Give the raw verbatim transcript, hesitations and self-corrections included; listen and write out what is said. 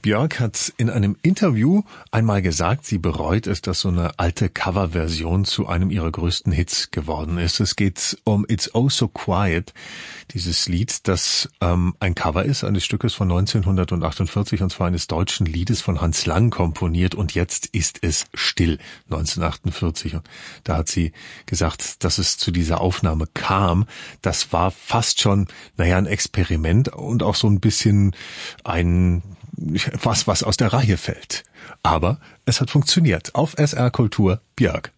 Björk hat in einem Interview einmal gesagt, sie bereut es, dass so eine alte Coverversion zu einem ihrer größten Hits geworden ist. Es geht um It's Oh So Quiet, dieses Lied, das ähm, ein Cover ist eines Stückes von neunzehnhundertachtundvierzig, und zwar eines deutschen Liedes von Hans Lang komponiert, und jetzt ist es still, neunzehnhundertachtundvierzig. Und da hat sie gesagt, dass es zu dieser Aufnahme kam. Das war fast schon, naja, ein Experiment und auch so ein bisschen ein was, was aus der Reihe fällt. Aber es hat funktioniert. Auf S R Kultur, Björk.